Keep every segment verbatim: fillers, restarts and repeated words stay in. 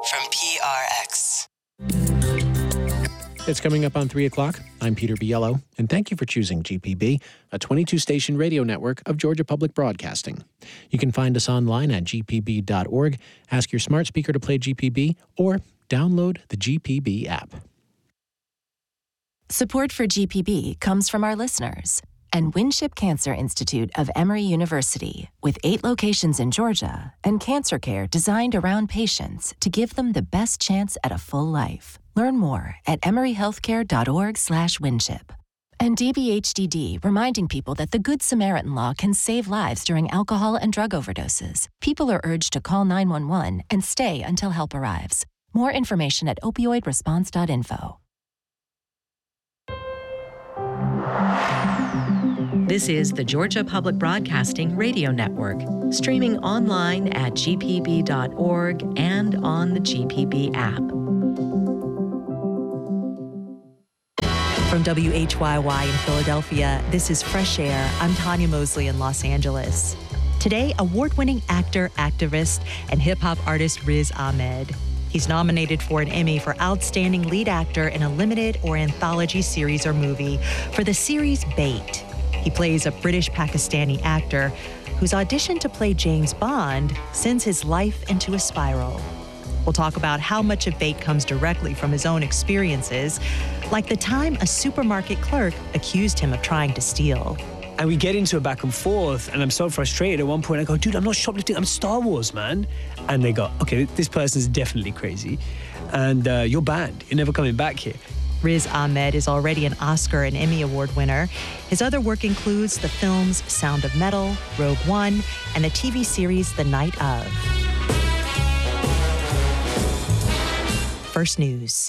from P R X. It's coming up on three o'clock. I'm Peter Biello, and thank you for choosing G P B, a twenty-two station radio network of Georgia Public Broadcasting. You can find us online at g p b dot org, ask your smart speaker to play G P B, or download the G P B app. Support for G P B comes from our listeners and Winship Cancer Institute of Emory University, with eight locations in Georgia and cancer care designed around patients to give them the best chance at a full life. Learn more at emory healthcare dot org slash winship. And D B H D D, reminding people that the Good Samaritan law can save lives during alcohol and drug overdoses. People are urged to call nine one one and stay until help arrives. More information at opioid response dot info. This is the Georgia Public Broadcasting Radio Network, streaming online at g p b dot org and on the G P B app. From W H Y Y in Philadelphia, this is Fresh Air. I'm Tanya Mosley in Los Angeles. Today, award-winning actor, activist, and hip-hop artist Riz Ahmed. He's nominated for an Emmy for Outstanding Lead Actor in a Limited or Anthology Series or Movie for the series Bait. He plays a British-Pakistani actor whose audition to play James Bond sends his life into a spiral. We'll talk about how much of Bait comes directly from his own experiences, like the time a supermarket clerk accused him of trying to steal. And we get into a back and forth, and I'm so frustrated. At one point, I go, dude, I'm not shoplifting, I'm Star Wars, man. And they go, okay, this person's definitely crazy, and uh, you're banned. You're never coming back here. Riz Ahmed is already an Oscar and Emmy Award winner. His other work includes the films Sound of Metal, Rogue One, and the T V series The Night of. First News.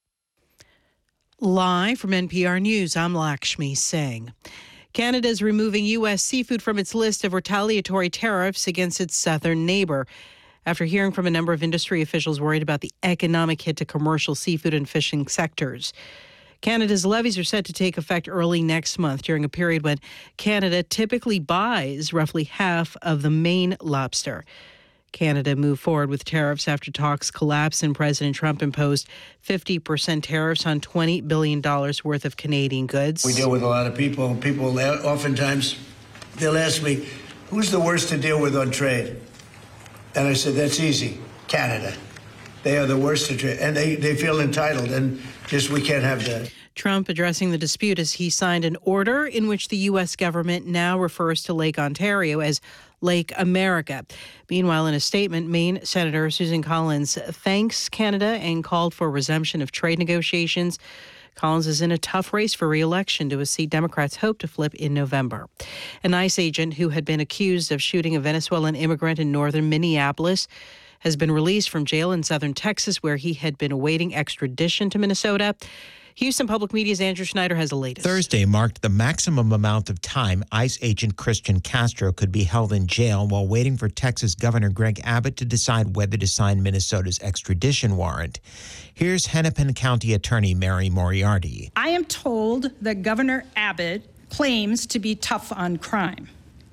Live from N P R News, I'm Lakshmi Singh. Canada is removing U S seafood from its list of retaliatory tariffs against its southern neighbor, after hearing from a number of industry officials worried about the economic hit to commercial seafood and fishing sectors. Canada's levies are set to take effect early next month, during a period when Canada typically buys roughly half of the Maine lobster. Canada moved forward with tariffs after talks collapsed and President Trump imposed fifty percent tariffs on twenty billion dollars worth of Canadian goods. We deal with a lot of people. People oftentimes, they'll ask me, who's the worst to deal with on trade? And I said, that's easy, Canada. They are the worst to trade, and they, they feel entitled, and just we can't have that. Trump addressing the dispute as he signed an order in which the U S government now refers to Lake Ontario as Lake America. Meanwhile, in a statement, Maine Senator Susan Collins thanks Canada and called for resumption of trade negotiations. Collins is in a tough race for re-election to a seat Democrats hope to flip in November. An ICE agent who had been accused of shooting a Venezuelan immigrant in northern Minneapolis has been released from jail in southern Texas, where he had been awaiting extradition to Minnesota. Houston Public Media's Andrew Schneider has the latest. Thursday marked the maximum amount of time ICE agent Christian Castro could be held in jail while waiting for Texas Governor Greg Abbott to decide whether to sign Minnesota's extradition warrant. Here's Hennepin County Attorney Mary Moriarty. I am told that Governor Abbott claims to be tough on crime.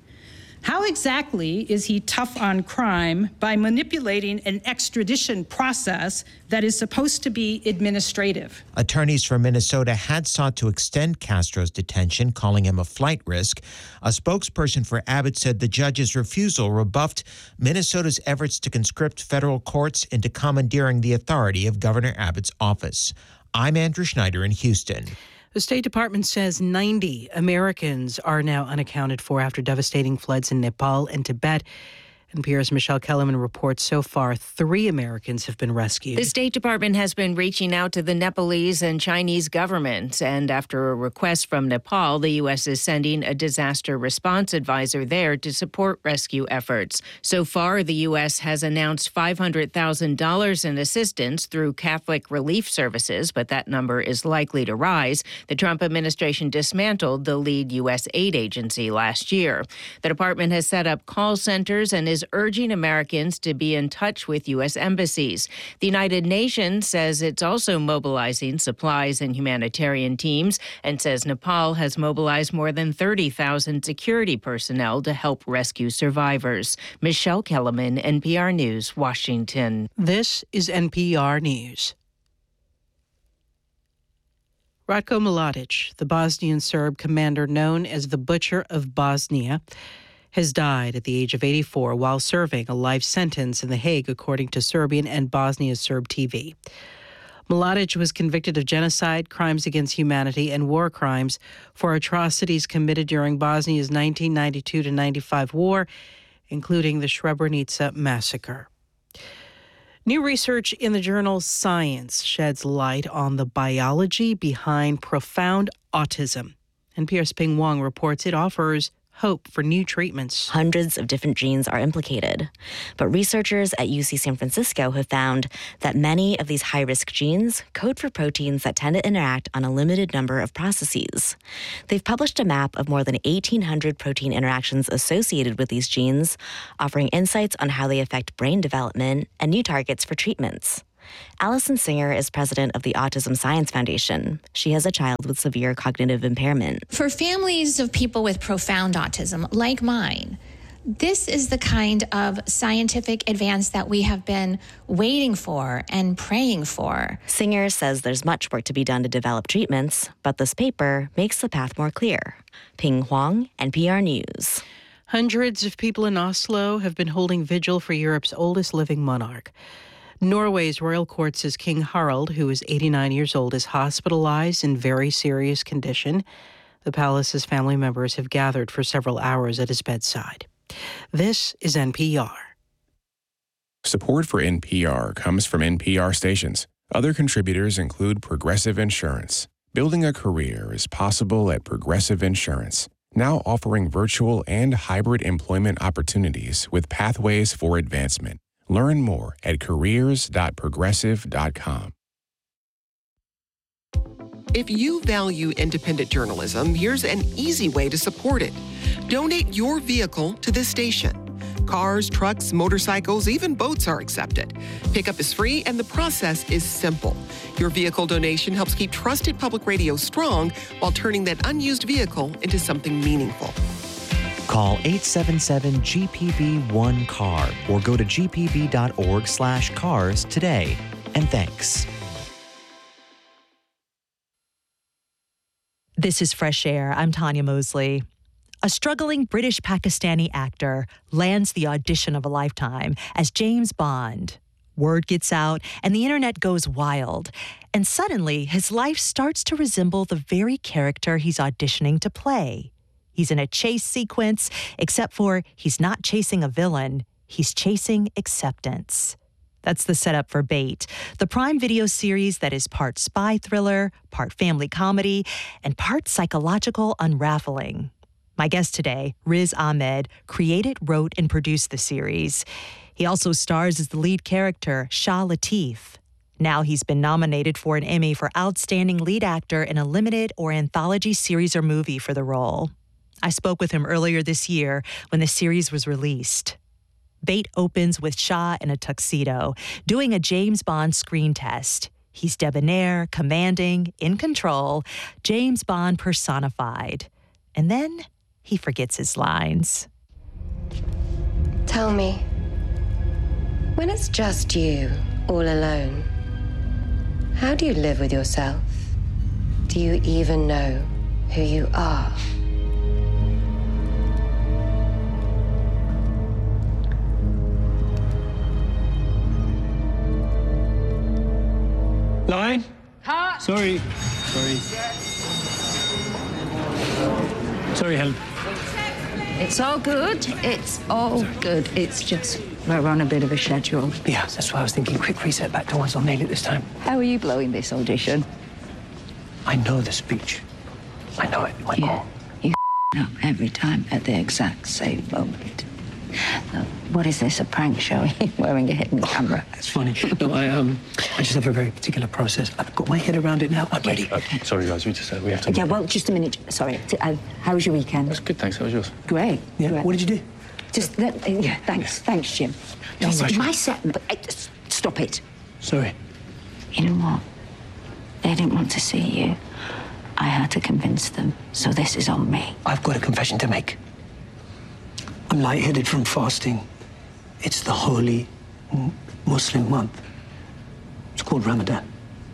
How exactly is he tough on crime by manipulating an extradition process that is supposed to be administrative? Attorneys from Minnesota had sought to extend Castro's detention, calling him a flight risk. A spokesperson for Abbott said the judge's refusal rebuffed Minnesota's efforts to conscript federal courts into commandeering the authority of Governor Abbott's office. I'm Andrew Schneider in Houston. The State Department says ninety Americans are now unaccounted for after devastating floods in Nepal and Tibet. N P R's Michelle Kellerman reports so far three Americans have been rescued. The State Department has been reaching out to the Nepalese and Chinese governments, and after a request from Nepal, the U S is sending a disaster response advisor there to support rescue efforts. So far, the U S has announced five hundred thousand dollars in assistance through Catholic Relief Services, but that number is likely to rise. The Trump administration dismantled the lead U S aid agency last year. The department has set up call centers and is is urging Americans to be in touch with U S embassies. The United Nations says it's also mobilizing supplies and humanitarian teams and says Nepal has mobilized more than thirty thousand security personnel to help rescue survivors. Michelle Kellerman, N P R News, Washington. This is N P R News. Ratko Mladic, the Bosnian Serb commander known as the Butcher of Bosnia, has died at the age of eighty-four while serving a life sentence in The Hague, according to Serbian and Bosnia Serb T V. Mladic was convicted of genocide, crimes against humanity, and war crimes for atrocities committed during Bosnia's nineteen ninety-two to ninety-five war, including the Srebrenica massacre. New research in the journal Science sheds light on the biology behind profound autism. N P R's Ping Wong reports it offers hope for new treatments. Hundreds of different genes are implicated, but researchers at U C San Francisco have found that many of these high-risk genes code for proteins that tend to interact on a limited number of processes. They've published a map of more than eighteen hundred protein interactions associated with these genes, offering insights on how they affect brain development and new targets for treatments. Allison Singer is president of the Autism Science Foundation. She has a child with severe cognitive impairment. For families of people with profound autism, like mine, this is the kind of scientific advance that we have been waiting for and praying for. Singer says there's much work to be done to develop treatments, but this paper makes the path more clear. Ping Huang, N P R News. Hundreds of people in Oslo have been holding vigil for Europe's oldest living monarch. Norway's royal court says King Harald, who is eighty-nine years old, is hospitalized in very serious condition. The palace's family members have gathered for several hours at his bedside. This is N P R. Support for N P R comes from N P R stations. Other contributors include Progressive Insurance. Building a career is possible at Progressive Insurance, now offering virtual and hybrid employment opportunities with pathways for advancement. Learn more at careers dot progressive dot com. If you value independent journalism, here's an easy way to support it. Donate your vehicle to this station. Cars, trucks, motorcycles, even boats are accepted. Pickup is free and the process is simple. Your vehicle donation helps keep trusted public radio strong while turning that unused vehicle into something meaningful. Call eight seven seven G P B one C A R or go to g p b dot org slash cars today. And thanks. This is Fresh Air. I'm Tanya Mosley. A struggling British-Pakistani actor lands the audition of a lifetime as James Bond. Word gets out, and the internet goes wild. And suddenly, his life starts to resemble the very character he's auditioning to play. He's in a chase sequence, except for he's not chasing a villain, he's chasing acceptance. That's the setup for Bait, the Prime Video series that is part spy thriller, part family comedy, and part psychological unraveling. My guest today, Riz Ahmed, created, wrote, and produced the series. He also stars as the lead character, Shah Latif. Now he's been nominated for an Emmy for Outstanding Lead Actor in a Limited or Anthology Series or Movie for the role. I spoke with him earlier this year when the series was released. Bait opens with Shah in a tuxedo, doing a James Bond screen test. He's debonair, commanding, in control, James Bond personified. And then he forgets his lines. Tell me, when it's just you, all alone, how do you live with yourself? Do you even know who you are? Line? Cut. Sorry. Sorry. Sorry, Helen. It's all good. It's all good. It's just we're on a bit of a schedule. Yeah, that's why I was thinking. Quick reset back to once. I'll nail it this time. How are you blowing this audition? I know the speech. I know it. Like, yeah. You up every time at the exact same moment. Uh, what is this, a prank show? Wearing a hidden camera. That's funny. No, I um, I just have a very particular process. I've got my head around it now. I'm ready. Uh, sorry, guys. We just uh, we have to. Yeah, well, just a minute. Sorry. Uh, how was your weekend? It was good, thanks. How was yours? Great. Yeah. Great. What did you do? Just let, uh, yeah, thanks, thanks, Jim. No, This is Russia. my set. But, uh, s- stop it. Sorry. You know what? They didn't want to see you. I had to convince them, so this is on me. I've got a confession to make. I'm lightheaded from fasting. It's the holy m- Muslim month. It's called Ramadan.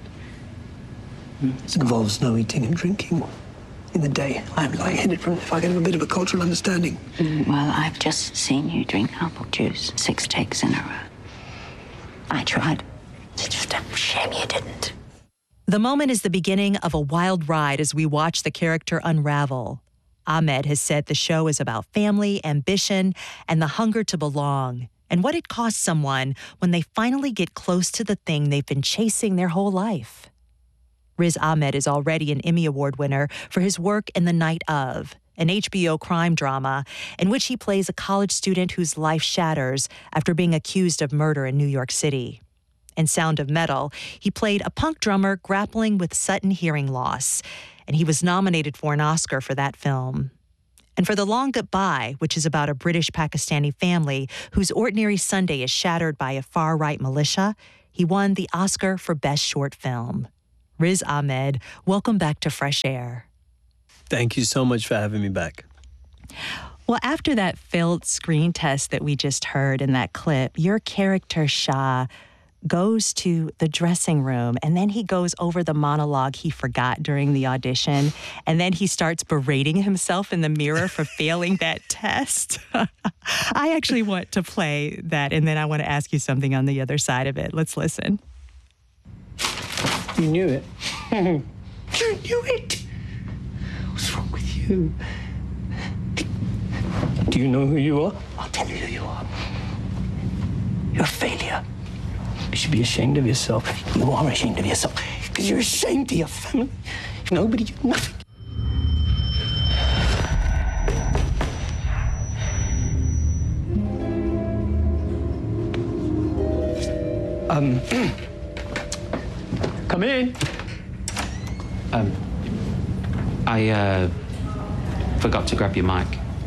It involves no eating and drinking in the day. I'm lightheaded from if I get a bit of a cultural understanding. Mm, well, I've just seen you drink apple juice six takes in a row. I tried. It's just a shame you didn't. The moment is the beginning of a wild ride as we watch the character unravel. Ahmed has said the show is about family, ambition, and the hunger to belong, and what it costs someone when they finally get close to the thing they've been chasing their whole life. Riz Ahmed is already an Emmy Award winner for his work in The Night Of, an H B O crime drama in which he plays a college student whose life shatters after being accused of murder in New York City. In Sound of Metal, he played a punk drummer grappling with sudden hearing loss, and he was nominated for an Oscar for that film. And for The Long Goodbye, which is about a British-Pakistani family whose ordinary Sunday is shattered by a far-right militia, he won the Oscar for Best Short Film. Riz Ahmed, welcome back to Fresh Air. Thank you so much for having me back. Well, after that failed screen test that we just heard in that clip, your character, Shah, goes to the dressing room, and then he goes over the monologue he forgot during the audition, and then he starts berating himself in the mirror for failing that test. I actually want to play that, and then I want to ask you something on the other side of it. Let's listen. You knew it. You knew it. What's wrong with you? Do you know who you are? I'll tell you who you are. You're a failure. You should be ashamed of yourself. You are ashamed of yourself because you're ashamed of your family. Nobody, you're nothing. Um, come in. Um, I uh, forgot to grab your mic.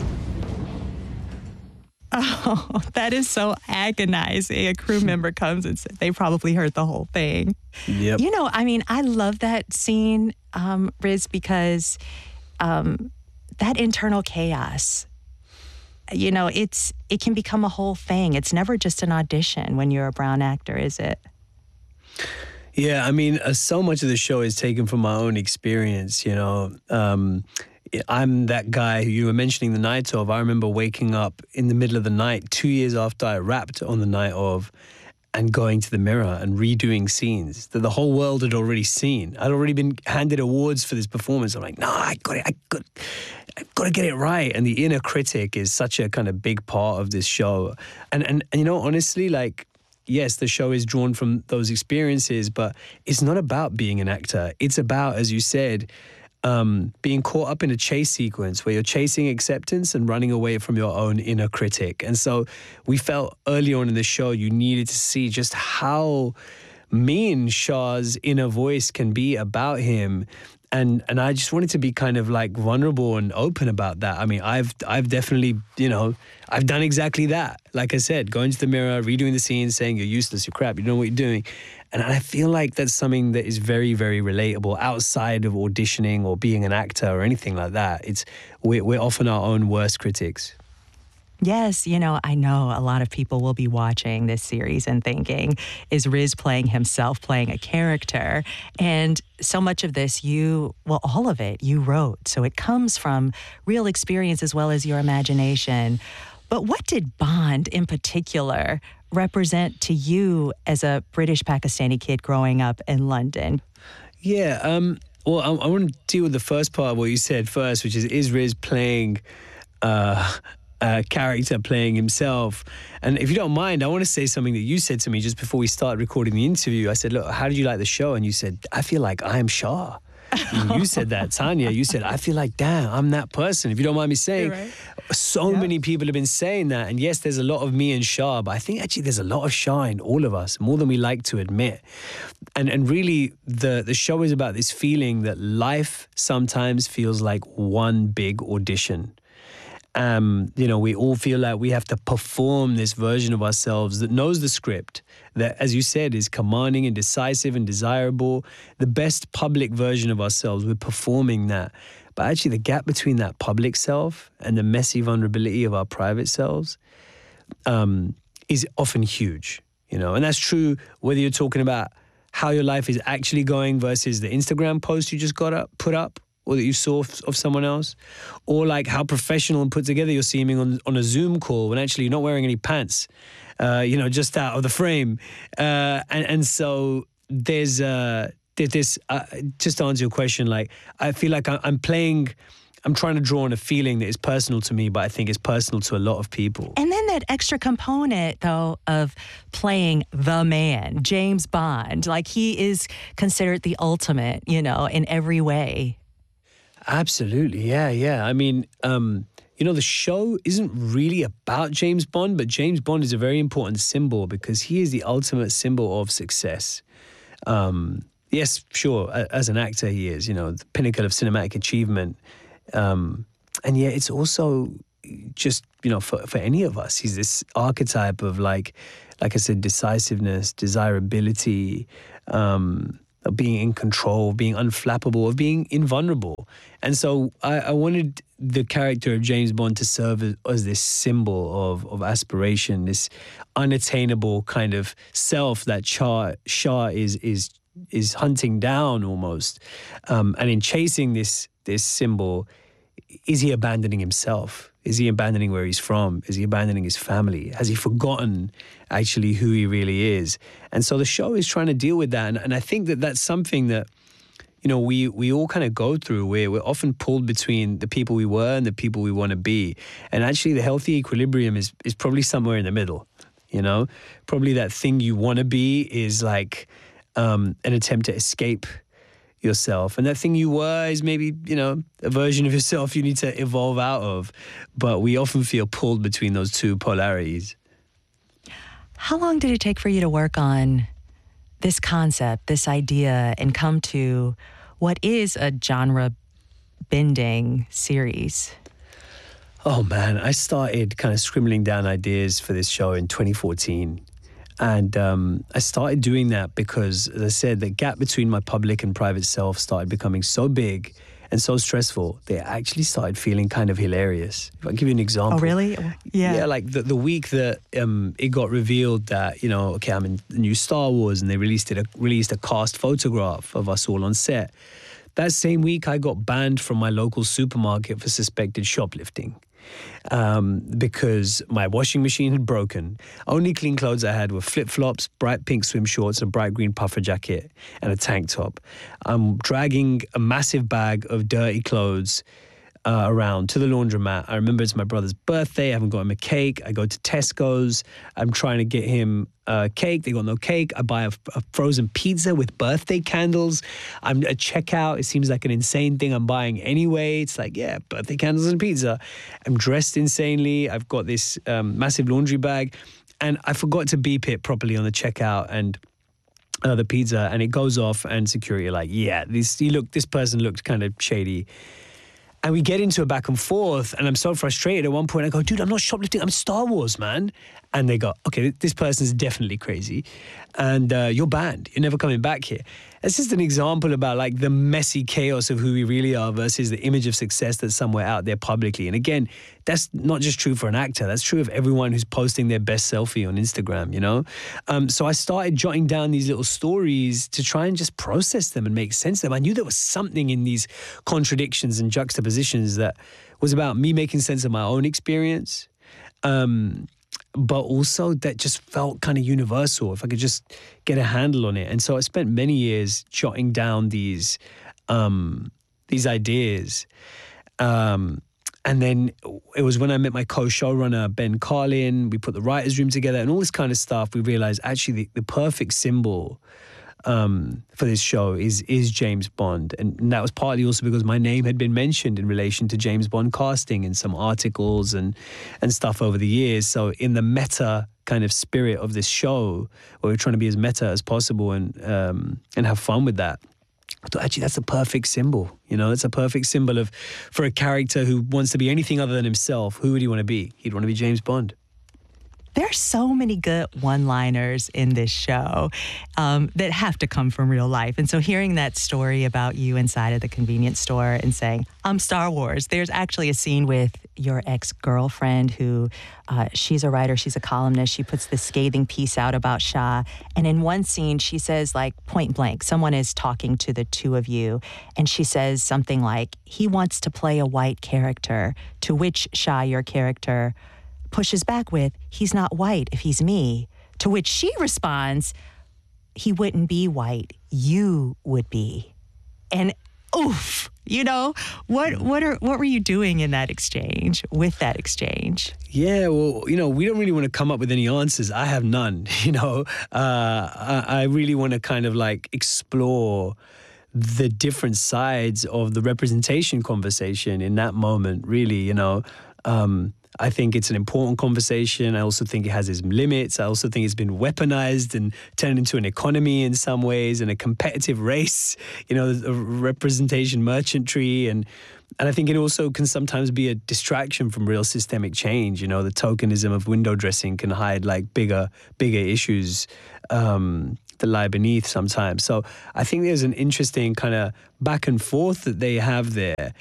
Oh, that is so agonizing. A crew member comes and says they probably heard the whole thing. Yep. You know, I mean, I love that scene, um, Riz, because um, that internal chaos, you know, it's it can become a whole thing. It's never just an audition when you're a brown actor, is it? Yeah, I mean, uh, so much of the show is taken from my own experience, you know. Um, I'm that guy who you were mentioning The Night Of. I remember waking up in the middle of the night, two years after I rapped on The Night Of, and going to the mirror and redoing scenes that the whole world had already seen. I'd already been handed awards for this performance. I'm like, no, I got it. I got, I've got to get it right. And the inner critic is such a kind of big part of this show. And, and, and you know, honestly, like, yes, the show is drawn from those experiences, but it's not about being an actor. It's about, as you said, Um, being caught up in a chase sequence where you're chasing acceptance and running away from your own inner critic. And so we felt early on in the show you needed to see just how mean Shah's inner voice can be about him. And and I just wanted to be kind of like vulnerable and open about that. I mean, I've I've definitely, you know, I've done exactly that. Like I said, going to the mirror, redoing the scene, saying you're useless, you're crap, you don't know what you're doing. And I feel like that's something that is very, very relatable outside of auditioning or being an actor or anything like that. It's we're, we're often our own worst critics. Yes, you know, I know a lot of people will be watching this series and thinking, is Riz playing himself, playing a character? And so much of this, you, well, all of it, you wrote. So it comes from real experience as well as your imagination. But what did Bond in particular represent to you as a British Pakistani kid growing up in London? Yeah, um, well, I, I want to deal with the first part of what you said first, which is, is Riz playing uh, a character, playing himself? And if you don't mind, I want to say something that you said to me just before we started recording the interview. I said, look, how did you like the show? And you said, I feel like I am Shah. You said that, Tanya. You said, I feel like, damn, I'm that person. If you don't mind me saying, right. so yeah. many people have been saying that. And yes, there's a lot of me and Shah, but I think actually there's a lot of Shah in all of us, more than we like to admit. And and really, the, the show is about this feeling that life sometimes feels like one big audition. Um, you know, we all feel like we have to perform this version of ourselves that knows the script, that, as you said, is commanding and decisive and desirable, the best public version of ourselves. We're performing that. But actually, the gap between that public self and the messy vulnerability of our private selves um, is often huge, you know. And that's true whether you're talking about how your life is actually going versus the Instagram post you just got up, put up, or that you saw of someone else, or like how professional and put together you're seeming on, on a Zoom call when actually you're not wearing any pants, uh, you know, just out of the frame. Uh, and, and so there's, uh, there's this, uh, just to answer your question, like, I feel like I'm playing, I'm trying to draw on a feeling that is personal to me, but I think is personal to a lot of people. And then that extra component, though, of playing the man, James Bond, like he is considered the ultimate, you know, in every way. Absolutely, yeah, yeah. I mean, um, you know, the show isn't really about James Bond, but James Bond is a very important symbol because he is the ultimate symbol of success. Um, yes, sure, as an actor he is, you know, the pinnacle of cinematic achievement. Um, and yet it's also just, you know, for, for any of us, he's this archetype of like, like I said, decisiveness, desirability, um, of being in control, of being unflappable, of being invulnerable. And so I, I wanted the character of James Bond to serve as, as this symbol of, of aspiration, this unattainable kind of self that Shah, Shah is is is hunting down almost. Um, and in chasing this this symbol, is he abandoning himself? Is he abandoning where he's from? Is he abandoning his family? Has he forgotten actually who he really is? And so the show is trying to deal with that. And, and I think that that's something that, you know, we we all kind of go through, where we're often pulled between the people we were and the people we want to be. And actually the healthy equilibrium is is probably somewhere in the middle, you know? Probably that thing you want to be is like um, an attempt to escape yourself, and that thing you were is maybe, you know, a version of yourself you need to evolve out of. But we often feel pulled between those two polarities. How long did it take for you to work on this concept, this idea, and come to what is a genre bending series? Oh man, I started kind of scribbling down ideas for this show in twenty fourteen. And um, I started doing that because, as I said, the gap between my public and private self started becoming so big and so stressful, they actually started feeling kind of hilarious. If I give you an example. Oh, really? Yeah. Yeah, like the, the week that um, it got revealed that, you know, okay, I'm in the new Star Wars, and they released it, a, released a cast photograph of us all on set. That same week, I got banned from my local supermarket for suspected shoplifting. Um, because my washing machine had broken. Only clean clothes I had were flip-flops, bright pink swim shorts, a bright green puffer jacket, and a tank top. I'm dragging a massive bag of dirty clothes uh, around to the laundromat. I remember it's my brother's birthday. I haven't got him a cake. I go to Tesco's. I'm trying to get him a cake. They got no cake. I buy a, a frozen pizza with birthday candles. I'm at checkout. It seems like an insane thing I'm buying anyway. It's like, yeah, birthday candles and pizza. I'm dressed insanely. I've got this um, massive laundry bag, and I forgot to beep it properly on the checkout and uh, the pizza, and it goes off, and security are like, yeah, this he looked, this person looked kind of shady. And we get into a back and forth, and I'm so frustrated. At one point, I go, dude, I'm not shoplifting. I'm Star Wars, man. And they go, okay, this person's definitely crazy. And uh, you're banned. You're never coming back here. It's just an example about like the messy chaos of who we really are versus the image of success that's somewhere out there publicly. And again, that's not just true for an actor. That's true of everyone who's posting their best selfie on Instagram, you know? Um, so I started jotting down these little stories to try and just process them and make sense of them. I knew there was something in these contradictions and juxtapositions that was about me making sense of my own experience. Um, but also that just felt kind of universal, if I could just get a handle on it. And so I spent many years jotting down these um, these ideas. Um, and then it was when I met my co-showrunner, Ben Carlin, we put the writer's room together and all this kind of stuff, we realized actually the, the perfect symbol Um, for this show is is James Bond. And, and that was partly also because my name had been mentioned in relation to James Bond casting in some articles and and stuff over the years. So in the meta kind of spirit of this show, where we're trying to be as meta as possible and um, and have fun with that, I thought, actually, that's a perfect symbol. You know, it's a perfect symbol of, for a character who wants to be anything other than himself, who would he want to be? He'd want to be James Bond. There's so many good one-liners in this show um, that have to come from real life. And so hearing that story about you inside of the convenience store and saying, I'm Star Wars, there's actually a scene with your ex-girlfriend who, uh, she's a writer, she's a columnist, she puts this scathing piece out about Shah. And in one scene, she says, like, point blank, someone is talking to the two of you, and she says something like, he wants to play a white character, to which Shah, your character, pushes back with, he's not white if he's me. To which she responds, he wouldn't be white, you would be. And oof, you know, what what are what were you doing in that exchange, with that exchange? Yeah, well, you know, we don't really want to come up with any answers. I have none, you know. Uh, I, I really want to kind of like explore the different sides of the representation conversation in that moment, really, you know. Um, I think it's an important conversation. I also think it has its limits. I also think it's been weaponized and turned into an economy in some ways and a competitive race, you know, a representation merchantry. And and I think it also can sometimes be a distraction from real systemic change. You know, the tokenism of window dressing can hide like bigger, bigger issues um, that lie beneath sometimes. So I think there's an interesting kind of back and forth that they have there.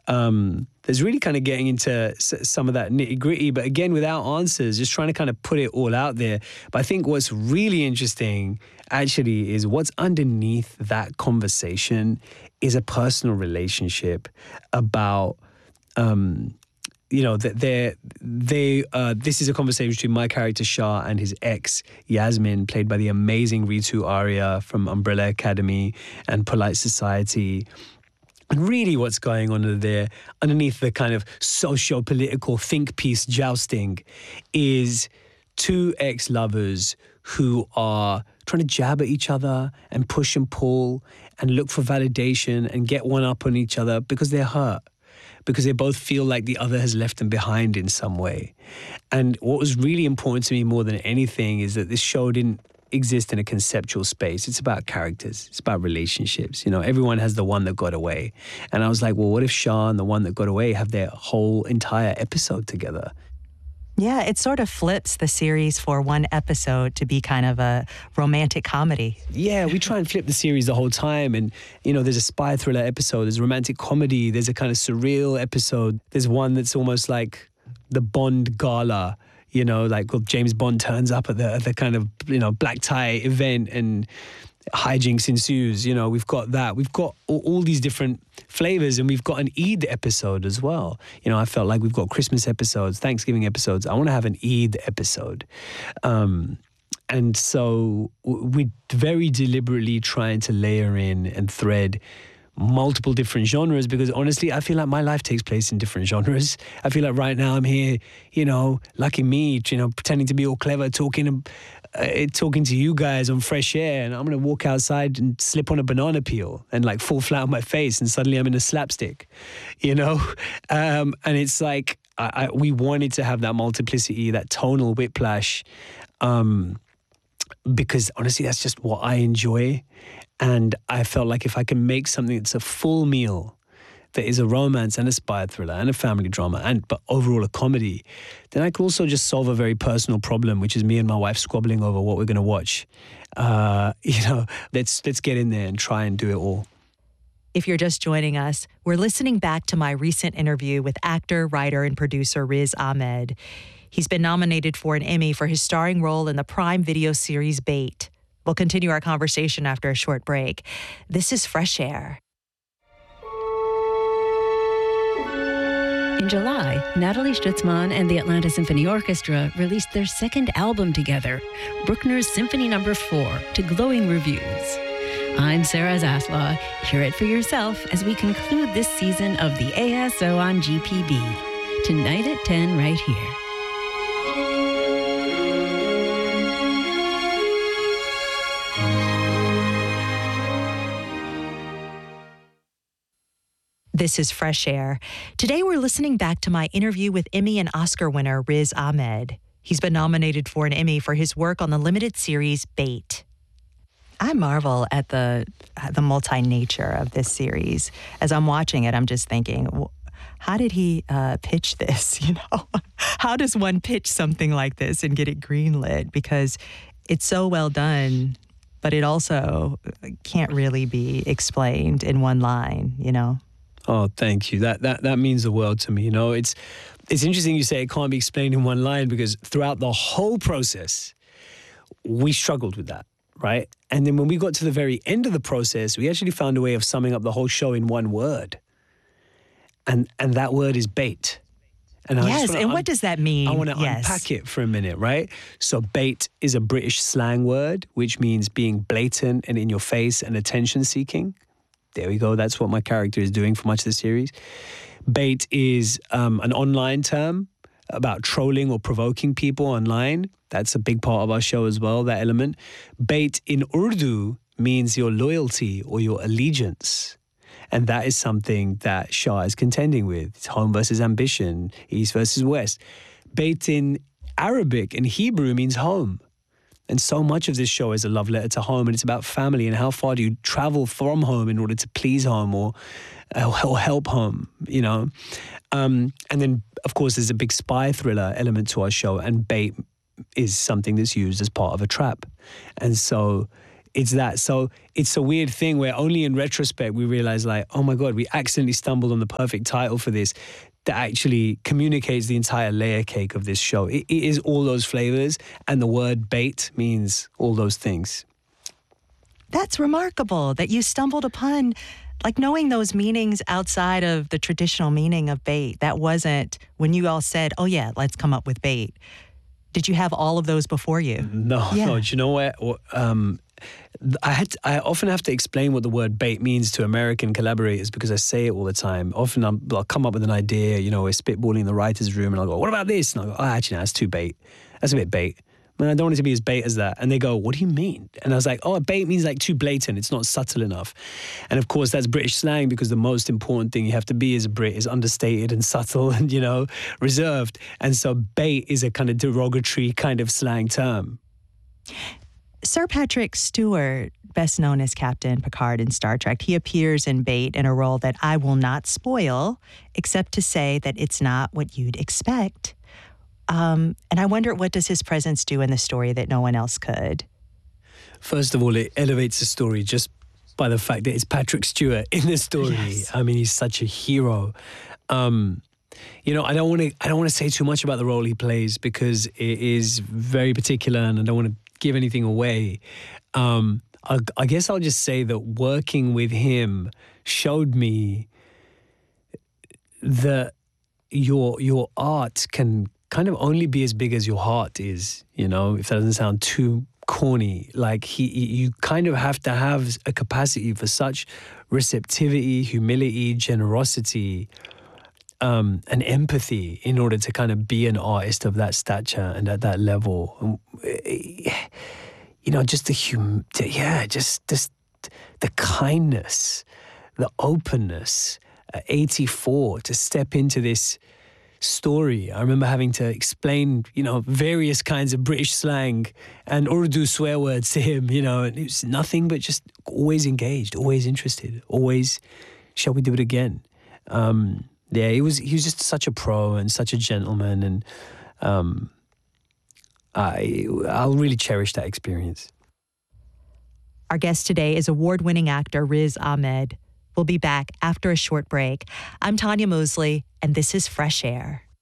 Um, there's really kind of getting into s- some of that nitty gritty, but again, without answers, just trying to kind of put it all out there. But I think what's really interesting actually is what's underneath that conversation is a personal relationship about, um, you know, that they're, they, uh, this is a conversation between my character Shah and his ex, Yasmin, played by the amazing Ritu Arya from Umbrella Academy and Polite Society. And really what's going on under there, underneath the kind of socio-political think piece jousting, is two ex-lovers who are trying to jab at each other and push and pull and look for validation and get one up on each other because they're hurt, because they both feel like the other has left them behind in some way. And what was really important to me more than anything is that this show didn't exist in a conceptual space. It's about characters. It's about relationships. You know, everyone has the one that got away. And I was like, well, what if Shah and the one that got away have their whole entire episode together? Yeah, it sort of flips the series for one episode to be kind of a romantic comedy. Yeah, we try and flip the series the whole time. And, you know, there's a spy thriller episode, there's a romantic comedy, there's a kind of surreal episode. There's one that's almost like the Bond gala. You know, like well, James Bond turns up at the, at the kind of, you know, black tie event and hijinks ensues. You know, we've got that. We've got all, all these different flavors, and we've got an Eid episode as well. You know, I felt like we've got Christmas episodes, Thanksgiving episodes. I want to have an Eid episode. Um, and so we're very deliberately trying to layer in and thread multiple different genres, because honestly, I feel like my life takes place in different genres. I feel like right now I'm here, you know, lucky me, you know, pretending to be all clever, talking uh, talking to you guys on fresh air, and I'm going to walk outside and slip on a banana peel and like fall flat on my face, and suddenly I'm in a slapstick, you know? Um, and it's like, I, I, we wanted to have that multiplicity, that tonal whiplash, um, because honestly, that's just what I enjoy. And I felt like if I can make something that's a full meal, that is a romance and a spy thriller and a family drama, and but overall a comedy, then I could also just solve a very personal problem, which is me and my wife squabbling over what we're going to watch. Uh, you know, let's let's get in there and try and do it all. If you're just joining us, we're listening back to my recent interview with actor, writer, and producer Riz Ahmed. He's been nominated for an Emmy for his starring role in the Prime Video series Bait. We'll continue our conversation after a short break. This is Fresh Air. In July, Natalie Stutzman and the Atlanta Symphony Orchestra released their second album together, Bruckner's Symphony Number Four, to glowing reviews. I'm Sarah Zaslaw. Hear it for yourself as we conclude this season of the A S O on G P B. Tonight at ten right here. This is Fresh Air. Today we're listening back to my interview with Emmy and Oscar winner Riz Ahmed. He's been nominated for an Emmy for his work on the limited series Bait. I marvel at the the multi-nature of this series. As I'm watching it, I'm just thinking, well, how did he uh, pitch this? You know, how does one pitch something like this and get it greenlit? Because it's so well done, but it also can't really be explained in one line. You know. Oh, thank you. That that that means the world to me. You know, it's it's interesting you say it can't be explained in one line, because throughout the whole process, we struggled with that. Right? And then when we got to the very end of the process, we actually found a way of summing up the whole show in one word. And and that word is bait. And I yes, and un- what does that mean? I want to yes. unpack it for a minute, right? So bait is a British slang word, which means being blatant and in your face and attention seeking. There we go. That's what my character is doing for much of the series. Bait is um, an online term about trolling or provoking people online. That's a big part of our show as well, that element. Bait in Urdu means your loyalty or your allegiance. And that is something that Shah is contending with. It's home versus ambition, east versus west. Bait in Arabic and Hebrew means home. And so much of this show is a love letter to home, and it's about family and how far do you travel from home in order to please home or, or help home, you know. Um, and then, of course, there's a big spy thriller element to our show, and bait is something that's used as part of a trap. And so it's that. So it's a weird thing where only in retrospect we realize, like, oh my God, we accidentally stumbled on the perfect title for this that actually communicates the entire layer cake of this show. It, it is all those flavors, and the word bait means all those things. That's remarkable that you stumbled upon, like, knowing those meanings outside of the traditional meaning of bait. That wasn't when you all said, oh yeah, let's come up with bait. Did you have all of those before you? No, yeah. no. Do you know what? Um, I had to, I often have to explain what the word bait means to American collaborators because I say it all the time. Often I'm, I'll come up with an idea, you know, we're spitballing in the writer's room, and I'll go, what about this? And I'll go, oh, actually, no, that's too bait. That's a bit bait. Man, I don't want it to be as bait as that. And they go, what do you mean? And I was like, oh, bait means like too blatant. It's not subtle enough. And of course, that's British slang, because the most important thing you have to be as a Brit is understated and subtle and, you know, reserved. And so bait is a kind of derogatory kind of slang term. Sir Patrick Stewart, best known as Captain Picard in Star Trek, he appears in Bait in a role that I will not spoil, except to say that it's not what you'd expect. Um, and I wonder, what does his presence do in the story that no one else could? First of all, it elevates the story just by the fact that it's Patrick Stewart in the story. Yes. I mean, he's such a hero. Um, you know, I don't want to. I don't want to say too much about the role he plays because it is very particular, and I don't want to give anything away. Um, I, I guess I'll just say that working with him showed me that your your art can kind of only be as big as your heart is, you know, if that doesn't sound too corny. Like he, you kind of have to have a capacity for such receptivity, humility, generosity, um, and empathy in order to kind of be an artist of that stature and at that level. You know, just the hum, yeah, just this, the kindness, the openness. At eighty-four, to step into this story. I remember having to explain, you know, various kinds of British slang and Urdu swear words to him, you know, and it was nothing but just always engaged, always interested, always, shall we do it again? Um, yeah, he was, he was just such a pro and such a gentleman, and um, I, I'll really cherish that experience. Our guest today is award-winning actor Riz Ahmed. We'll be back after a short break. I'm Tanya Mosley, and this is Fresh Air.